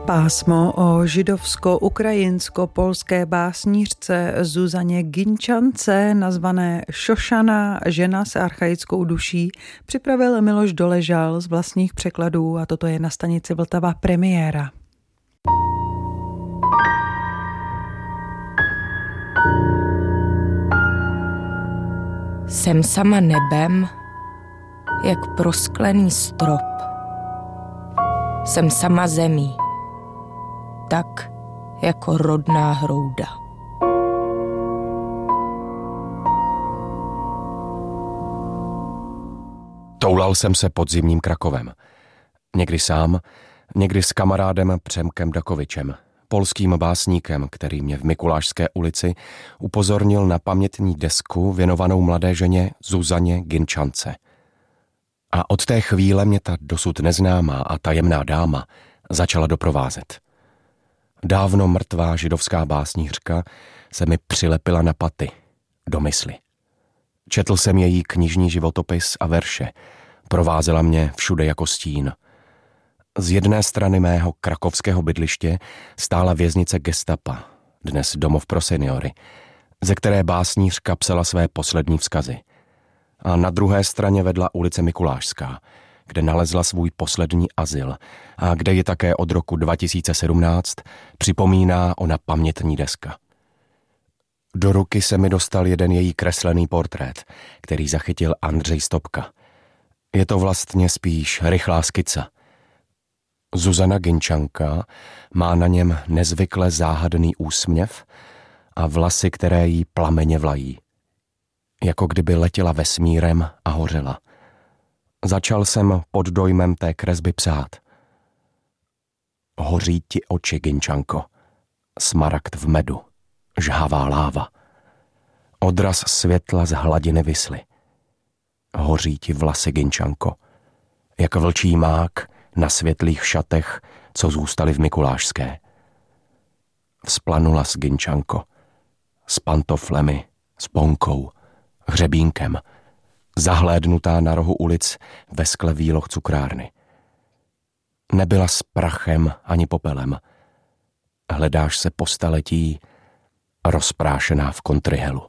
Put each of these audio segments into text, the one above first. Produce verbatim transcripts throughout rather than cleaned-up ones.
Pásmo o židovsko-ukrajinsko-polské básnířce Zuzaně Ginčance, nazvané Šošana, žena s archaickou duší, připravil Miloš Doležal z vlastních překladů a toto je na stanici Vltava premiéra. Jsem sama nebem, jak prosklený strop. Jsem sama zemí, tak jako rodná hrouda. Toulal jsem se podzimním Krakovem. Někdy sám, někdy s kamarádem Přemkem Dakovičem, polským básníkem, který mě v Mikulášské ulici upozornil na pamětní desku věnovanou mladé ženě Zuzaně Ginčance. A od té chvíle mě ta dosud neznámá a tajemná dáma začala doprovázet. Dávno mrtvá židovská básnířka se mi přilepila na paty, do mysli. Četl jsem její knižní životopis a verše, provázela mě všude jako stín. Z jedné strany mého krakovského bydliště stála věznice gestapa, dnes domov pro seniory, ze které básnířka psala své poslední vzkazy. A na druhé straně vedla ulice Mikulášská, kde nalezla svůj poslední azyl a kde ji také od roku dva tisíce sedmnáct připomíná ona pamětní deska. Do ruky se mi dostal jeden její kreslený portrét, který zachytil Andřej Stopka. Je to vlastně spíš rychlá skica. Zuzana Ginčanka má na něm nezvykle záhadný úsměv a vlasy, které jí plameně vlají. Jako kdyby letěla vesmírem a hořela. Začal jsem pod dojmem té kresby psát. Hoří ti oči, Ginčanko, smaragd v medu, žhavá láva. Odraz světla z hladiny visly. Hoří ti vlasy, Ginčanko, jak vlčí mák na světlých šatech, co zůstaly v Mikulášské. Vzplanula s Ginčanko, s pantoflemi, s ponkou, hřebínkem, zahlédnutá na rohu ulic ve skle výloh cukrárny. Nebyla s prachem ani popelem. Hledáš se po staletí, rozprášená v kontrihelu.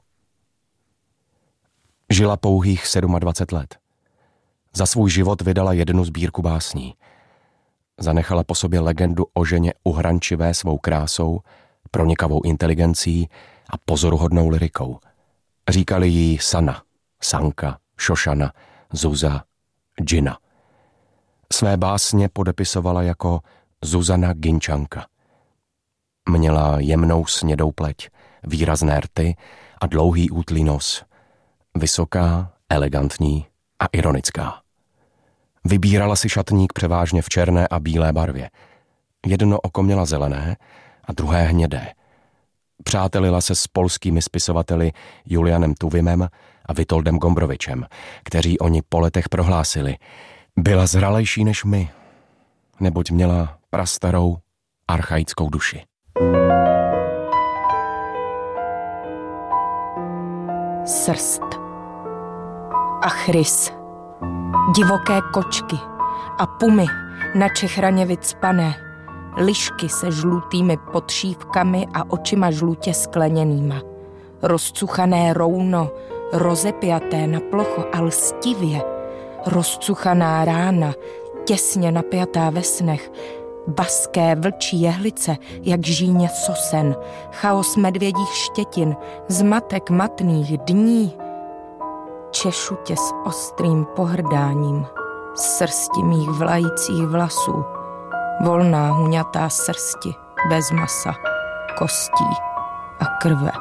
Žila pouhých dvacet sedm let. Za svůj život vydala jednu sbírku básní. Zanechala po sobě legendu o ženě uhrančivé svou krásou, pronikavou inteligencí a pozoruhodnou lyrikou. Říkali jí Sana, Sanka, Šošana, Zuza, Gina. Své básně podepisovala jako Zuzana Ginčanka. Měla jemnou snědou pleť, výrazné rty a dlouhý útlý nos. Vysoká, elegantní a ironická. Vybírala si šatník převážně v černé a bílé barvě. Jedno oko měla zelené a druhé hnědé. Přátelila se s polskými spisovateli Julianem Tuvimem a Witoldem Gombrovičem, kteří oni po letech prohlásili. Byla zralejší než my, neboť měla prastarou archaickou duši. Srst a chrys, divoké kočky a pumy na čechraně vycpané, lišky se žlutými podšívkami a očima žlutě skleněnýma, rozcuchané rouno, rozepjaté na plocho a lstivě, rozcuchaná rána, těsně napjatá ve snech, baské vlčí jehlice, jak žíně sosen, chaos medvědích štětin, zmatek matných dní, češu tě s ostrým pohrdáním, srsti mých vlajících vlasů, volná huňatá srsti, bez masa, kostí a krve.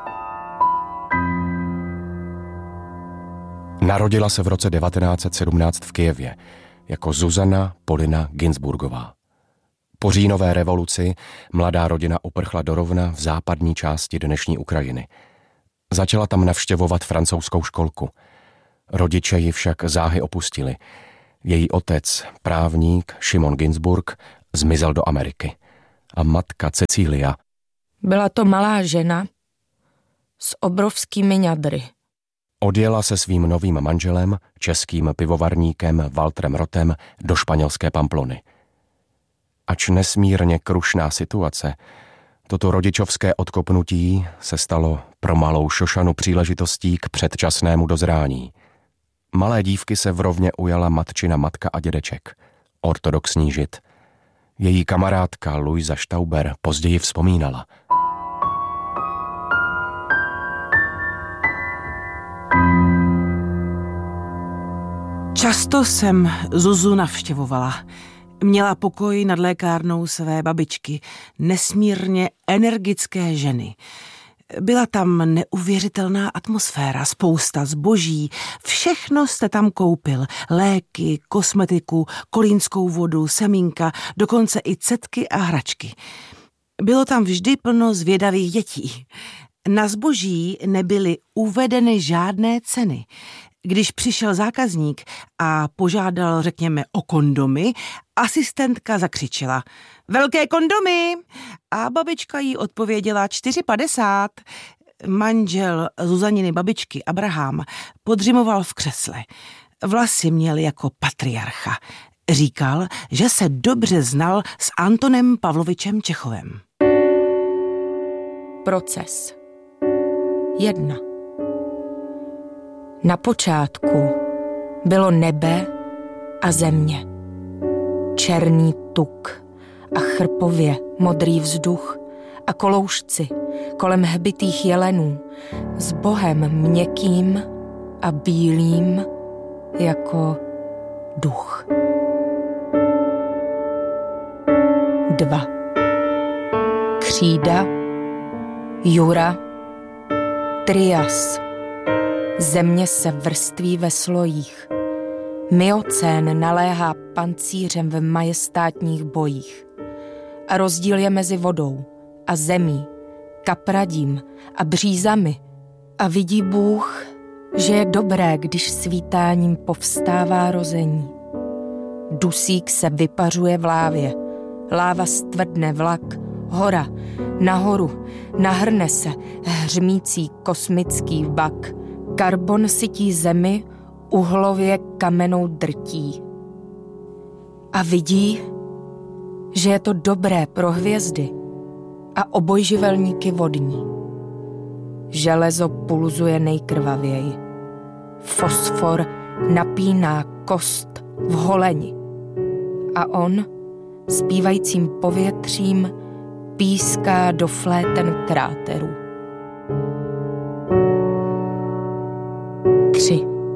Narodila se v roce devatenáct set sedmnáct v Kyjevě jako Zuzana Polina Ginzburgová. Po říjnové revoluci mladá rodina uprchla do Rovna v západní části dnešní Ukrajiny. Začala tam navštěvovat francouzskou školku. Rodiče ji však záhy opustili. Její otec, právník Šimon Ginzburg, zmizel do Ameriky. A matka Cecília. Byla to malá žena s obrovskými ňadry. Odjela se svým novým manželem, českým pivovarníkem Waltrem Rotem, do španělské Pamplony. Ač nesmírně krušná situace, toto rodičovské odkopnutí se stalo pro malou Šošanu příležitostí k předčasnému dozrání. Malé dívky se v Rovně ujala matčina matka a dědeček, ortodoxní žid. Její kamarádka Luisa Štauber později vzpomínala. Často jsem Zuzu navštěvovala. Měla pokoj nad lékárnou své babičky, nesmírně energické ženy. Byla tam neuvěřitelná atmosféra, spousta zboží, všechno jste tam koupil. Léky, kosmetiku, kolínskou vodu, semínka, dokonce i cetky a hračky. Bylo tam vždy plno zvědavých dětí. Na zboží nebyly uvedeny žádné ceny. Když přišel zákazník a požádal, řekněme, o kondomy, asistentka zakřičela: velké kondomy! A babička jí odpověděla čtyři padesát. Manžel Zuzaniny babičky Abraham podřimoval v křesle. Vlasy měl jako patriarcha. Říkal, že se dobře znal s Antonem Pavlovičem Čechovem. Proces. Jedna. Na počátku bylo nebe a země. Černý tuk a chrpově modrý vzduch a koloušci kolem hbitých jelenů s bohem měkkým a bílým jako duch. Dva. Křída, Jura, Trias. Země se vrství ve slojích. Miocén naléhá pancířem v majestátních bojích. A rozdíl je mezi vodou a zemí, kapradím a břízami. A vidí Bůh, že je dobré, když svítáním povstává rození. Dusík se vypařuje v lávě. Láva stvrdne vlak, hora, nahoru, nahrne se hřmící kosmický vbak. Karbon sytí zemi, uhlově kamenou drtí. A vidí, že je to dobré pro hvězdy a obojživelníky vodní. Železo pulzuje nejkrvavěji. Fosfor napíná kost v holeni. A on, zpívajícím povětřím, píská do fléten kráterů. Tři.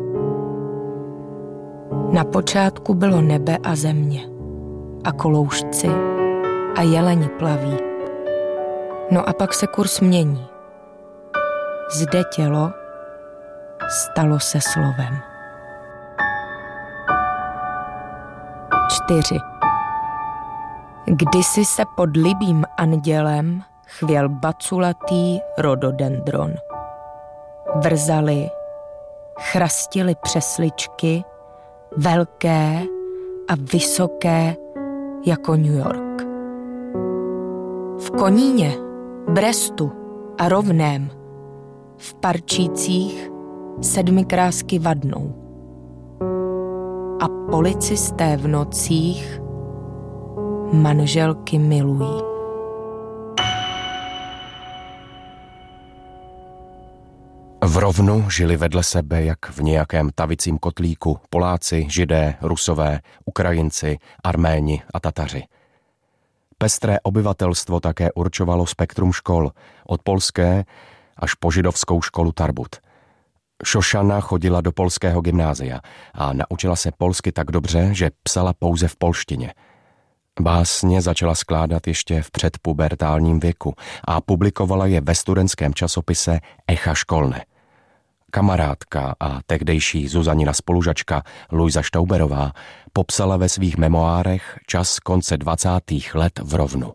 Na počátku bylo nebe a země a koloušci a jeleni plaví. No a pak se kurz mění. Zde tělo stalo se slovem. Čtyři. Kdysi se pod libým andělem chvěl baculatý rododendron. Vrzali, chrastily přesličky, velké a vysoké jako New York. V Koníně, Brestu a Rovném, v Parčících sedmikrásky vadnou. A policisté v nocích manželky milují. V Rovnu žili vedle sebe, jak v nějakém tavicím kotlíku, Poláci, Židé, Rusové, Ukrajinci, Arméni a Tataři. Pestré obyvatelstvo také určovalo spektrum škol, od polské až po židovskou školu Tarbut. Šošana chodila do polského gymnázia a naučila se polsky tak dobře, že psala pouze v polštině. Básně začala skládat ještě v předpubertálním věku a publikovala je ve studentském časopise Echa školne. Kamarádka a tehdejší Zuzanina spolužačka Luisa Štauberová popsala ve svých memoárech čas konce dvacátých let v Rovnu.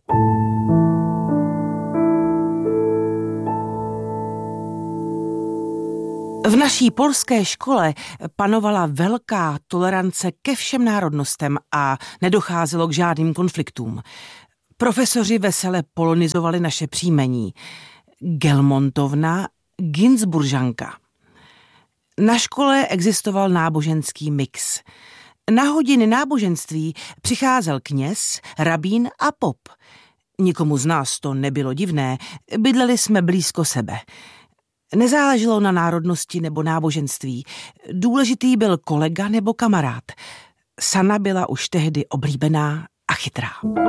V naší polské škole panovala velká tolerance ke všem národnostem a nedocházelo k žádným konfliktům. Profesoři vesele polonizovali naše příjmení. Gelmontovna, Ginzburžanka. Na škole existoval náboženský mix. Na hodiny náboženství přicházel kněz, rabín a pop. Nikomu z nás to nebylo divné, bydleli jsme blízko sebe. Nezáleželo na národnosti nebo náboženství. Důležitý byl kolega nebo kamarád. Sana byla už tehdy oblíbená a chytrá.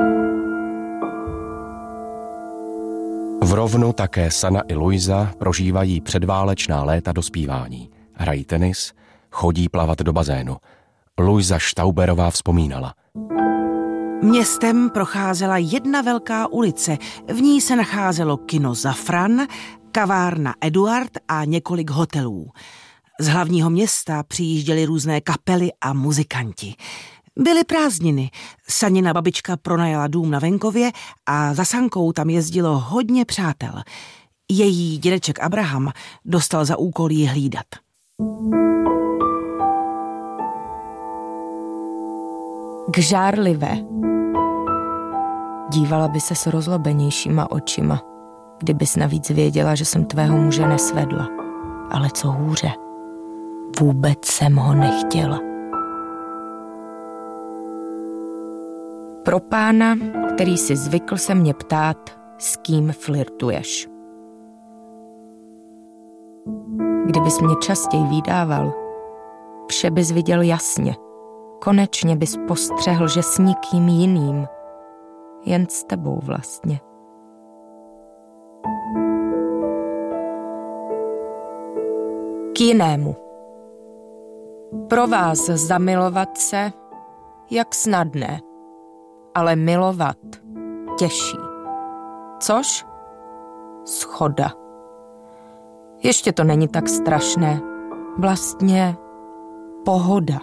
V Rovnu také Sana i Luisa prožívají předválečná léta dospívání. Hrají tenis, chodí plavat do bazénu. Luisa Štauberová vzpomínala. Městem procházela jedna velká ulice. V ní se nacházelo kino Zafran, kavárna Eduard a několik hotelů. Z hlavního města přijížděly různé kapely a muzikanti. Byly prázdniny. Sanina babička pronajala dům na venkově a za Sankou tam jezdilo hodně přátel. Její dědeček Abraham dostal za úkol jí hlídat. K žárlivé. Dívala by se s rozlobenějšíma očima, kdybys navíc věděla, že jsem tvého muže nesvedla. Ale co hůře, vůbec jsem ho nechtěla. Pro pána, který si zvykl se mě ptát, s kým flirtuješ. Kdybys mě častěji vídával, vše bys viděl jasně. Konečně bys postřehl, že s nikým jiným, jen s tebou vlastně. K jinému. Pro vás zamilovat se, jak snadné, ale milovat těžší. Což? Schoda. Ještě to není tak strašné. Vlastně pohoda.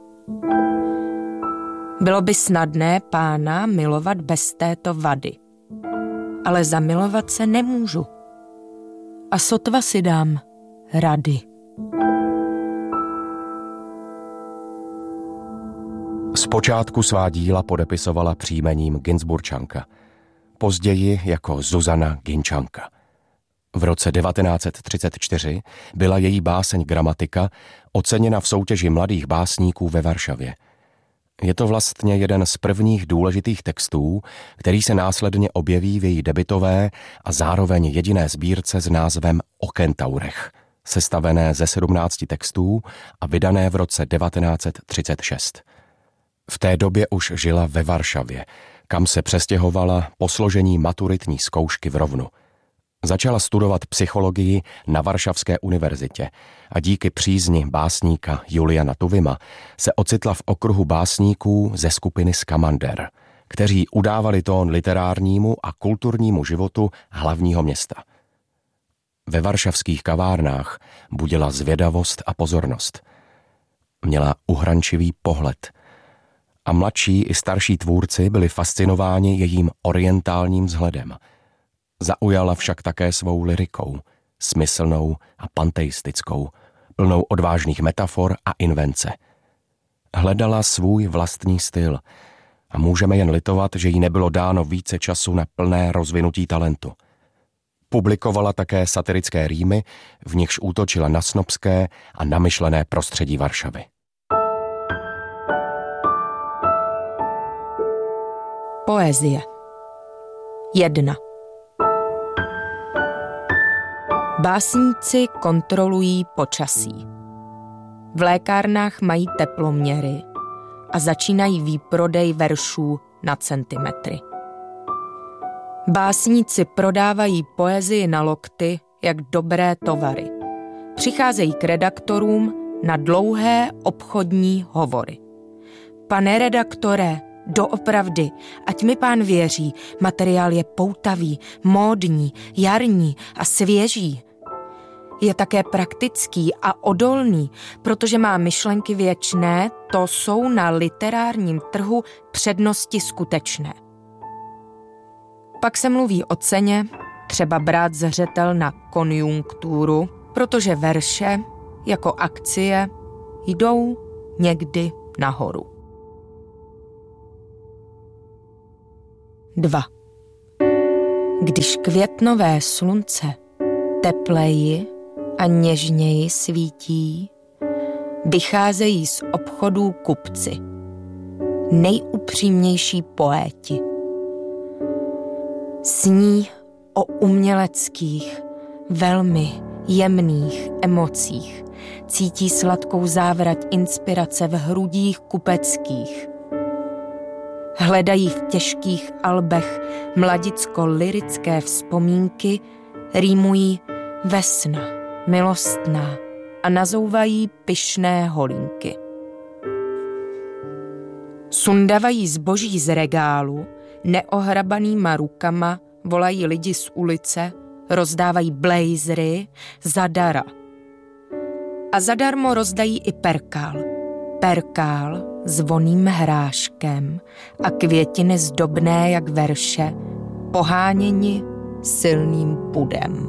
Bylo by snadné pána milovat bez této vady. Ale zamilovat se nemůžu. A sotva si dám rady. Zpočátku svá díla podepisovala příjmením Ginzburčanka, později jako Zuzana Ginčanka. V roce devatenáct set třicet čtyři byla její báseň Gramatika oceněna v soutěži mladých básníků ve Varšavě. Je to vlastně jeden z prvních důležitých textů, který se následně objeví v její debutové a zároveň jediné sbírce s názvem O kentaurech, sestavené ze sedmnácti textů a vydané v roce devatenáct set třicet šest. V té době už žila ve Varšavě, kam se přestěhovala po složení maturitní zkoušky v Rovnu. Začala studovat psychologii na Varšavské univerzitě a díky přízni básníka Juliana Tuvima se ocitla v okruhu básníků ze skupiny Skamander, kteří udávali tón literárnímu a kulturnímu životu hlavního města. Ve varšavských kavárnách budila zvědavost a pozornost. Měla uhrančivý pohled a mladší i starší tvůrci byli fascinováni jejím orientálním vzhledem. Zaujala však také svou lyrikou, smyslnou a panteistickou, plnou odvážných metafor a invence. Hledala svůj vlastní styl a můžeme jen litovat, že jí nebylo dáno více času na plné rozvinutí talentu. Publikovala také satirické rýmy, v nichž útočila na snobské a namyšlené prostředí Varšavy. Poezie. Jedna. Básníci kontrolují počasí. V lékárnách mají teploměry a začínají výprodej veršů na centimetry. Básníci prodávají poezii na lokty jak dobré tovary. Přicházejí k redaktorům na dlouhé obchodní hovory. Pane redaktore, doopravdy, ať mi pán věří, materiál je poutavý, módní, jarní a svěží. Je také praktický a odolný, protože má myšlenky věčné, to jsou na literárním trhu přednosti skutečné. Pak se mluví o ceně, třeba brát zřetel na konjunkturu, protože verše, jako akcie, jdou někdy nahoru. Dva. Když květnové slunce tepleji a něžněji svítí, Vycházejí z obchodů kupci. Nejupřímnější poéti. Sní o uměleckých, velmi jemných emocích. Cítí sladkou závrať inspirace v hrudích kupeckých. Hledají v těžkých albech mladicko-lyrické vzpomínky, rýmují vesna, milostná a nazouvají pyšné holínky. Sundavají zboží z regálu, neohrabanýma rukama volají lidi z ulice, rozdávají blazery zadara. A zadarmo rozdají i perkál. Perkál s voným hráškem a květiny zdobné jak verše, poháněni silným pudem.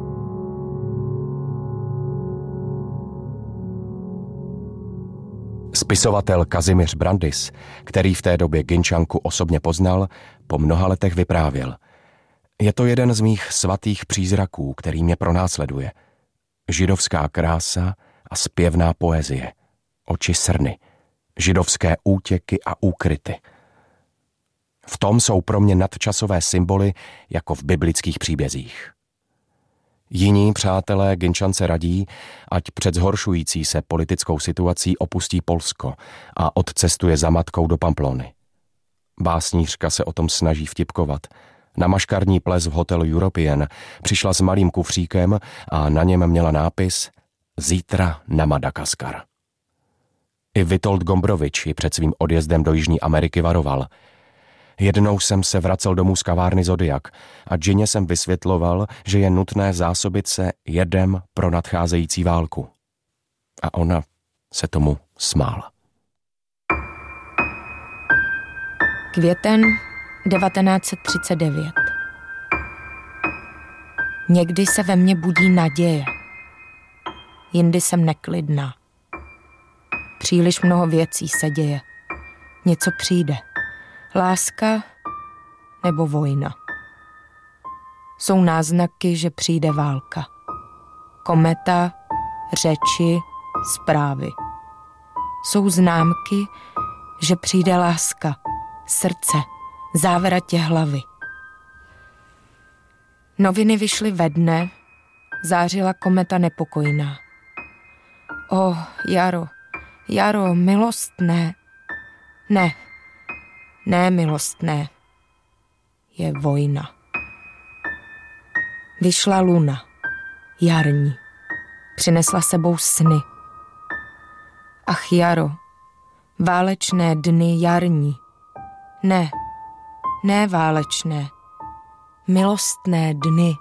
Spisovatel Kazimíř Brandis, který v té době Ginčanku osobně poznal, po mnoha letech vyprávěl. Je to jeden z mých svatých přízraků, který mě pronásleduje. Židovská krása a zpěvná poezie. Oči srny. Židovské útěky a úkryty. V tom jsou pro mě nadčasové symboly, jako v biblických příbězích. Jiní přátelé Ginčance radí, ať před zhoršující se politickou situací opustí Polsko a odcestuje za matkou do Pamplony. Básnířka se o tom snaží vtipkovat. Na maškarní ples v hotelu European přišla s malým kufříkem a na něm měla nápis Zítra na Madagaskar. I Witold Gombrowicz ji před svým odjezdem do Jižní Ameriky varoval. Jednou jsem se vracel domů z kavárny Zodiak a Gině jsem vysvětloval, že je nutné zásobit se jedem pro nadcházející válku. A ona se tomu smála. Květen devatenáct set třicet devět. Někdy se ve mně budí naděje. Jindy jsem neklidná. Příliš mnoho věcí se děje. Něco přijde. Láska nebo vojna. Jsou náznaky, že přijde válka. Kometa, řeči, zprávy. Jsou známky, že přijde láska, srdce, závratě hlavy. Noviny vyšly ve dne, zářila kometa nepokojná. O, jaro, jaro, milostné. Ne, ne milostné. Je vojna. Vyšla luna, jarní. Přinesla sebou sny. Ach, jaro, válečné dny jarní. Ne, ne válečné, milostné dny.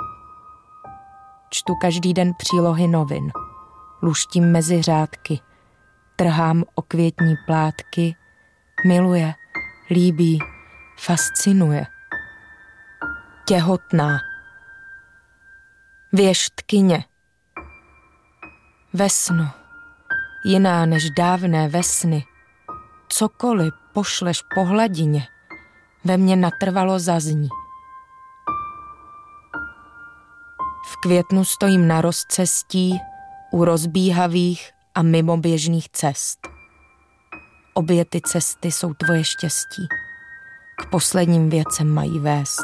Čtu každý den přílohy novin. Luštím mezi řádky. Trhám okvětní plátky. Miluje, líbí, fascinuje. Těhotná. Věštkyně. Vesno. Jiná než dávné vesny. Cokoliv pošleš po hladině, ve mně natrvalo zazní. V květnu stojím na rozcestí u rozbíhavých a mimoběžných cest. Obě ty cesty jsou tvoje štěstí. K posledním věcem mají vést.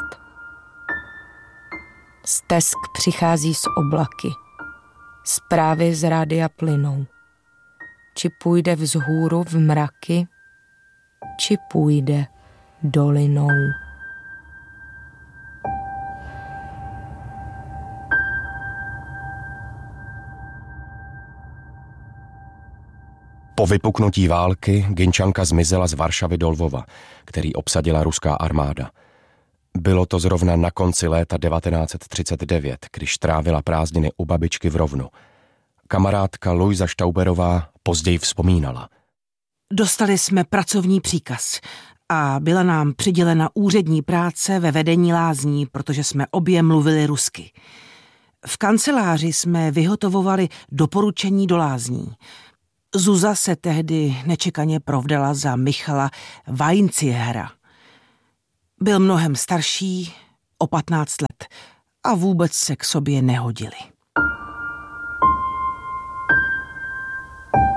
Stesk přichází z oblaky. Zprávy z rádia plynou. Či půjde vzhůru v mraky, či půjde dolinou. Po vypuknutí války Ginčanka zmizela z Varšavy do Lvova, který obsadila ruská armáda. Bylo to zrovna na konci léta devatenáct set třicet devět, když trávila prázdniny u babičky v Rovnu. Kamarádka Luisa Štauberová později vzpomínala. Dostali jsme pracovní příkaz a byla nám přidělena úřední práce ve vedení lázní, protože jsme obě mluvili rusky. V kanceláři jsme vyhotovovali doporučení do lázní. Zuza se tehdy nečekaně provdala za Michala Weinciehera. Byl mnohem starší, o patnáct let, a vůbec se k sobě nehodili.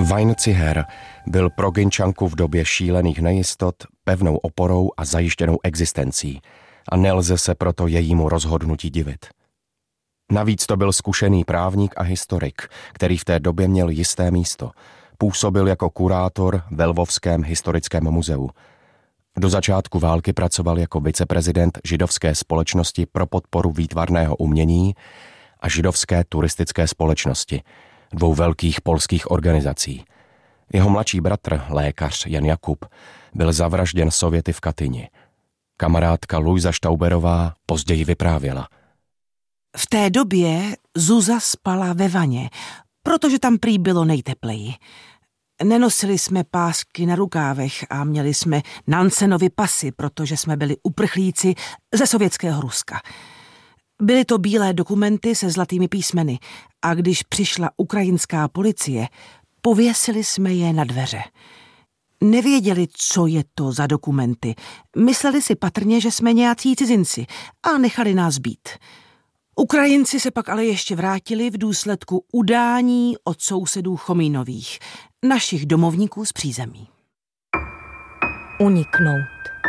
Weinziher byl pro Ginčanku v době šílených nejistot pevnou oporou a zajištěnou existencí a nelze se proto jejímu rozhodnutí divit. Navíc to byl zkušený právník a historik, který v té době měl jisté místo. Působil jako kurátor ve Lvovském historickém muzeu. Do začátku války pracoval jako viceprezident Židovské společnosti pro podporu výtvarného umění a Židovské turistické společnosti, dvou velkých polských organizací. Jeho mladší bratr, lékař Jan Jakub, byl zavražděn Sověty v Katyni. Kamarádka Luisa Štauberová později vyprávěla. V té době Zuza spala ve vaně, protože tam prý bylo nejtepleji. Nenosili jsme pásky na rukávech a měli jsme Nansenovy pasy, protože jsme byli uprchlíci ze sovětského Ruska. Byly to bílé dokumenty se zlatými písmeny a když přišla ukrajinská policie, pověsili jsme je na dveře. Nevěděli, co je to za dokumenty. Mysleli si patrně, že jsme nějací cizinci a nechali nás být. Ukrajinci se pak ale ještě vrátili v důsledku udání od sousedů Chomínových, našich domovníků z přízemí. Uniknout.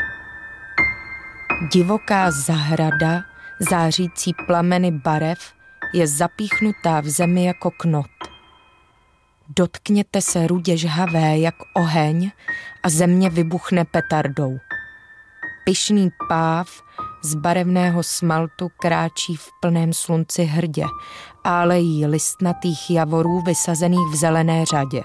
Divoká zahrada, zářící plameny barev, je zapíchnutá v zemi jako knot. Dotkněte se rudě žhavé jak oheň a země vybuchne petardou. Pyšný páv z barevného smaltu kráčí v plném slunci hrdě a alejí listnatých javorů vysazených v zelené řadě.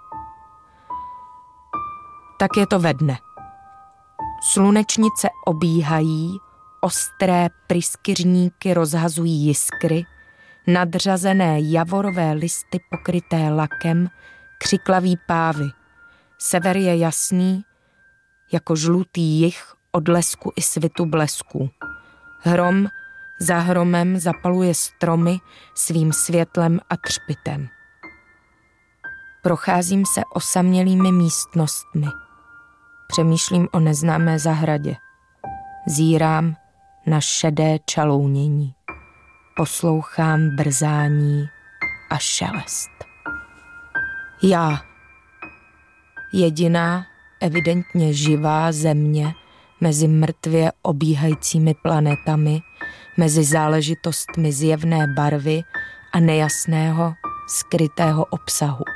Tak je to ve dne. Slunečnice obíhají, ostré pryskyřníky rozhazují jiskry, nadřazené javorové listy pokryté lakem křiklaví pávy. Sever je jasný, jako žlutý jih od lesku i svitu blesků. Hrom za hromem zapaluje stromy svým světlem a třpitem. Procházím se osamělými místnostmi. Přemýšlím o neznámé zahradě. Zírám na šedé čalounění. Poslouchám brzání a šelest. Já, jediná, evidentně živá země mezi mrtvě obíhajícími planetami, mezi záležitostmi zjevné barvy a nejasného, skrytého obsahu.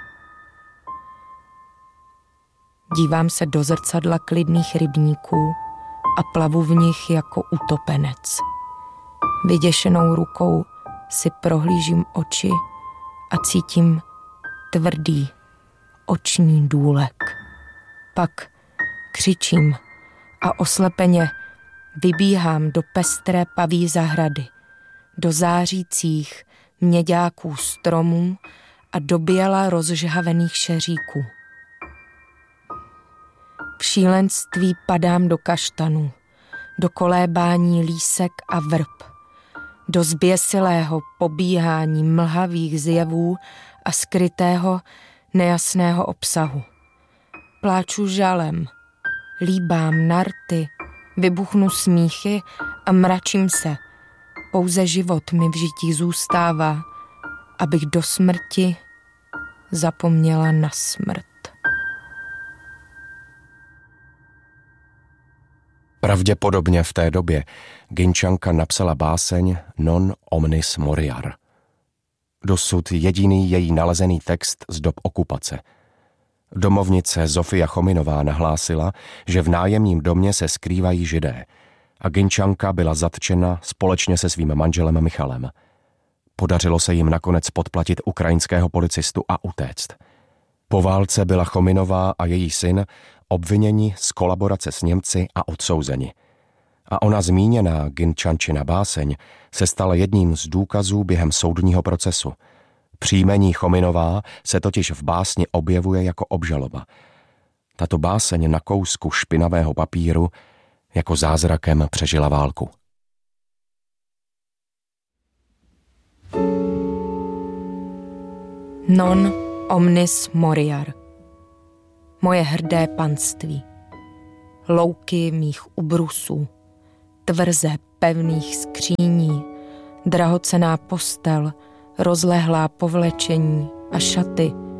Dívám se do zrcadla klidných rybníků a plavu v nich jako utopenec. Vyděšenou rukou si prohlížím oči a cítím tvrdý oční důlek. Pak křičím a oslepeně vybíhám do pestré paví zahrady, do zářících měďáků stromů a do běla rozžhavených šeříků. V šílenství padám do kaštanů, do kolébání lísek a vrb, do zběsilého pobíhání mlhavých zjevů a skrytého nejasného obsahu. Pláču žalem, líbám narty, vybuchnu smíchy a mračím se. Pouze život mi v žití zůstává, abych do smrti zapomněla na smrt. Pravděpodobně v té době Ginčanka napsala báseň Non omnis moriar. Dosud jediný její nalezený text z dob okupace. Domovnice Zofia Chominová nahlásila, že v nájemním domě se skrývají Židé a Ginčanka byla zatčena společně se svým manželem Michalem. Podařilo se jim nakonec podplatit ukrajinského policistu a utéct. Po válce byla Chominová a její syn obviněni z kolaborace s Němci a odsouzeni. A ona zmíněná Ginčančina báseň se stala jedním z důkazů během soudního procesu. Příjmení Chominová se totiž v básni objevuje jako obžaloba. Tato báseň na kousku špinavého papíru jako zázrakem přežila válku. Non omnis moriar. Moje hrdé panství. Louky mých ubrusů. Tvrze pevných skříní. Drahocenná postel. Rozlehlá povlečení a šaty.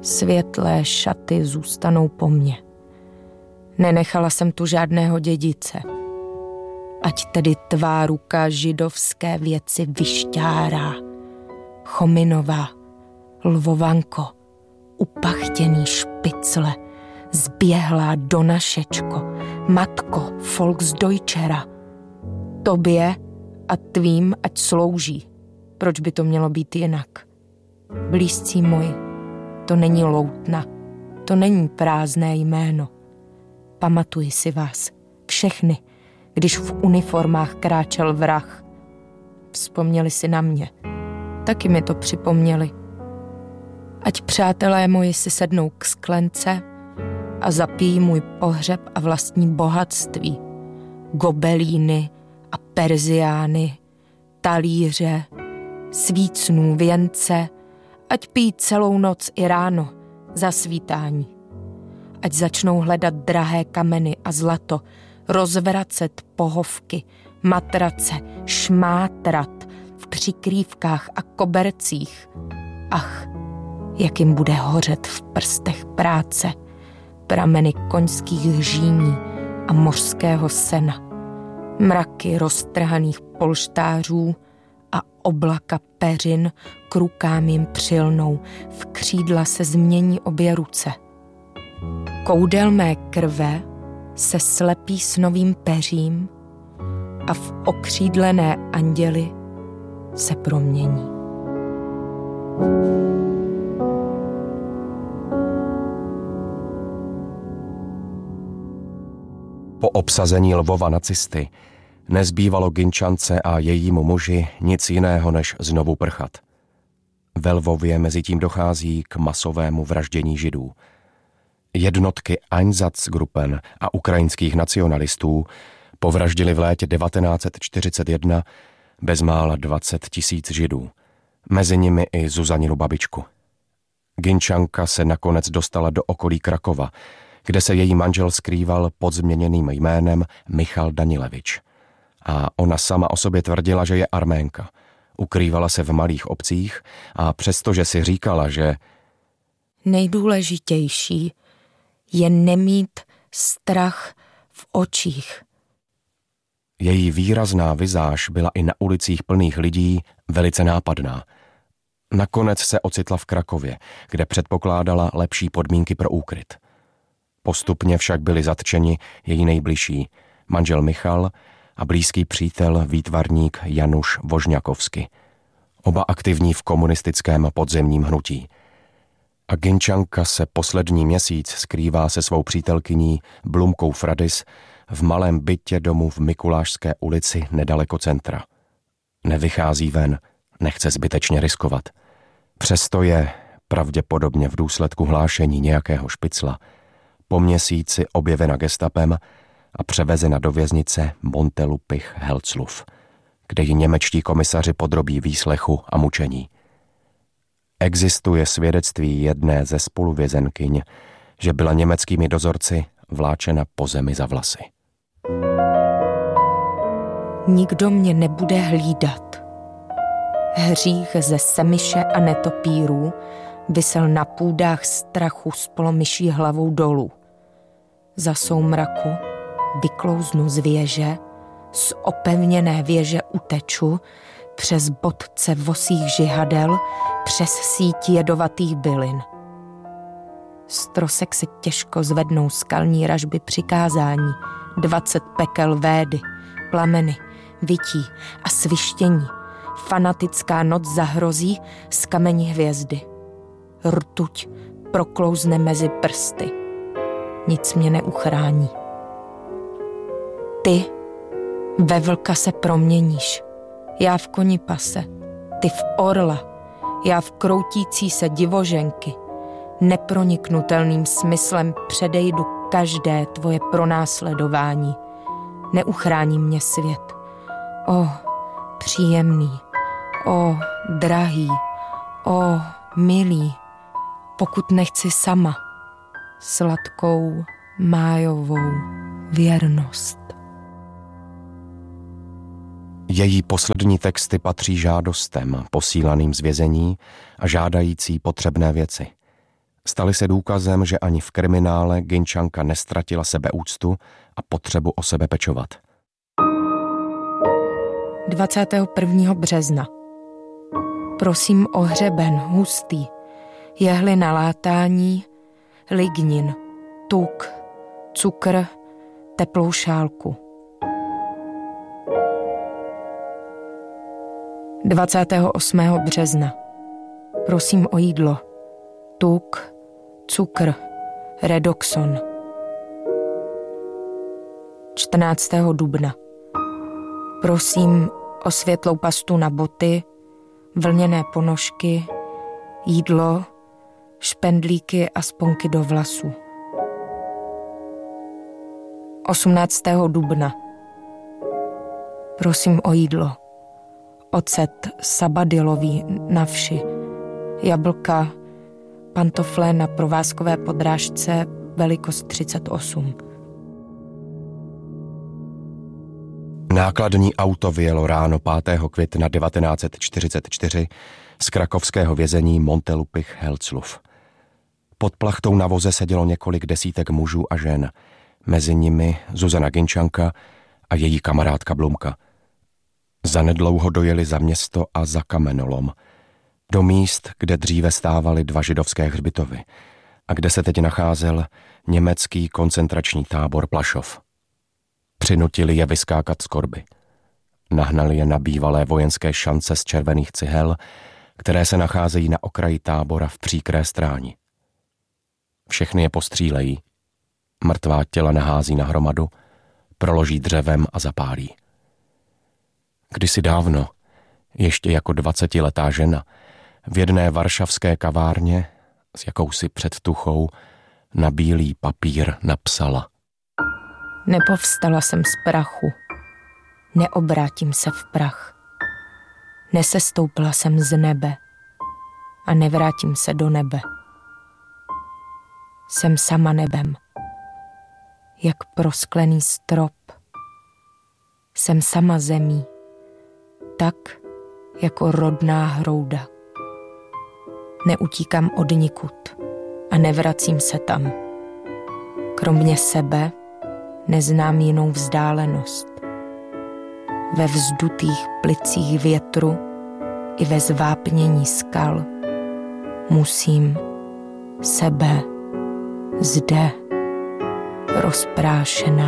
Světlé šaty zůstanou po mně. Nenechala jsem tu žádného dědice. Ať tedy tvá ruka židovské věci vyšťárá. Chominová, lvovanko, upachtěný špicle, zběhlá donašečko, matko, Volksdeutschera. Tobě a tvým ať slouží. Proč by to mělo být jinak? Blízcí můj, to není loutna, to není prázdné jméno. Pamatuji si vás, všechny, když v uniformách kráčel vrah. Vzpomněli si na mě. Taky mi to připomněli. Ať přátelé moji si sednou k sklence a zapijí můj pohřeb a vlastní bohatství. Gobelíny a perziány, talíře, svícnů, věnce, ať pijí celou noc i ráno za svítání. Ať začnou hledat drahé kameny a zlato, rozvracet pohovky, matrace, šmátrat v přikrývkách a kobercích. Ach, jak jim bude hořet v prstech práce, prameny koňských žíní a mořského sena, mraky roztrhaných polštářů a oblaka peřin k rukám jim přilnou, v křídla se změní obě ruce. Koudel mé krve se slepí s novým peřím a v okřídlené anděli se promění. Po obsazení Lvova nacisty nezbývalo Ginčance a jejímu muži nic jiného, než znovu prchat. Ve Lvově mezitím dochází k masovému vraždění Židů. Jednotky Einsatzgruppen a ukrajinských nacionalistů povraždili v létě devatenáct set čtyřicet jedna bezmála dvacet tisíc Židů, mezi nimi i Zuzaninu babičku. Ginčanka se nakonec dostala do okolí Krakova, kde se její manžel skrýval pod změněným jménem Michal Danilevič. A ona sama o sobě tvrdila, že je Arménka. Ukrývala se v malých obcích a přestože si říkala, že nejdůležitější je nemít strach v očích. Její výrazná vizáž byla i na ulicích plných lidí velice nápadná. Nakonec se ocitla v Krakově, kde předpokládala lepší podmínky pro úkryt. Postupně však byli zatčeni její nejbližší, manžel Michal a blízký přítel výtvarník Januš Vožňakovsky, oba aktivní v komunistickém podzemním hnutí. A Ginčanka se poslední měsíc skrývá se svou přítelkyní Blumkou Fradis v malém bytě domu v Mikulášské ulici nedaleko centra. Nevychází ven, nechce zbytečně riskovat. Přesto je, pravděpodobně v důsledku hlášení nějakého špicla, po měsíci objevena gestapem a převezena do věznice Montelupich-Helzluf, kde ji němečtí komisaři podrobí výslechu a mučení. Existuje svědectví jedné ze spoluvězenkyň, že byla německými dozorci vláčena po zemi za vlasy. Nikdo mě nebude hlídat. Hřích ze Semiše a netopírů visel na půdách strachu s polomyší hlavou dolů. Za soumraku vyklouznu z věže, z opevněné věže uteču, přes bodce vosích žihadel, přes síť jedovatých bylin. Z trosek si těžko zvednou skalní ražby přikázání, dvacet pekel védy, plameny, vytí a svištění. Fanatická noc zahrozí z kamení hvězdy. Rtuť proklouzne mezi prsty. Nic mě neuchrání. Ty ve vlka se proměníš, já v koni pase, ty v orla, já v kroutící se divoženky. Neproniknutelným smyslem předejdu každé tvoje pronásledování. Neuchrání mě svět. O, příjemný, o, drahý, o, milý, pokud nechci sama sladkou májovou věrnost. Její poslední texty patří žádostem posílaným z vězení a žádající potřebné věci. Staly se důkazem, že ani v kriminále Ginčanka nestratila sebeúctu a potřebu o sebe pečovat. dvacátého prvního března. Prosím o hřeben hustý, jehly na látání, lignin, tuk, cukr, teplou šálku. dvacátého osmého března. Prosím o jídlo, tuk, cukr, redoxon. čtrnáctého dubna. Prosím o světlou pastu na boty, vlněné ponožky, jídlo, špendlíky a sponky do vlasů. osmnáctého dubna. Prosím o jídlo. Ocet sabadilový na vši, jablka, pantofle na provázkové podrážce velikost třicet osm. Nákladní auto vyjelo ráno pátého května devatenáct set čtyřicet čtyři z krakovského vězení Montelupich-Helcluf. Pod plachtou na voze sedělo několik desítek mužů a žen, mezi nimi Zuzana Ginčanka a její kamarádka Blumka. Zanedlouho dojeli za město a za kamenolom, do míst, kde dříve stávaly dva židovské hřbitovy a kde se teď nacházel německý koncentrační tábor Plašov. Přinutili je vyskákat z korby. Nahnali je na bývalé vojenské šance z červených cihel, které se nacházejí na okraji tábora v příkré stráni. Všechny je postřílejí, mrtvá těla nahází na hromadu, proloží dřevem a zapálí. Kdysi dávno, ještě jako dvacetiletá žena, v jedné varšavské kavárně s jakousi předtuchou na bílý papír napsala: Nepovstala jsem z prachu, neobrátím se v prach. Nesestoupila jsem z nebe a nevrátím se do nebe. Jsem sama nebem, jak prosklený strop. Jsem sama zemí, tak jako rodná hrouda. Neutíkám od nikud a nevracím se tam. Kromě sebe neznám jinou vzdálenost. Ve vzdutých plicích větru i ve zvápnění skal musím sebe zde rozprášená